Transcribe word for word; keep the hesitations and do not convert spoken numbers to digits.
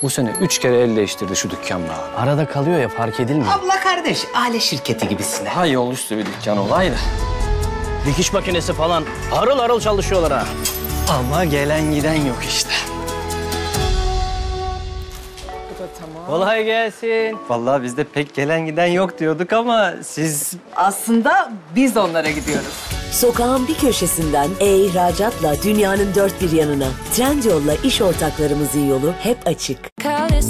Bu sene üç kere el değiştirdi şu dükkanla abi. Arada kalıyor ya, fark edilmiyor. Abla kardeş, aile şirketi gibisin. Ha yol üstü bir dükkan olaydı. Dikiş makinesi falan harıl harıl çalışıyorlar ha. Ama gelen giden yok işte. Kolay gelsin. Vallahi biz de pek gelen giden yok diyorduk ama siz... Aslında biz onlara gidiyoruz. Sokağın bir köşesinden e-ihracatla dünyanın dört bir yanına. Trendyol'la iş ortaklarımızın yolu hep açık.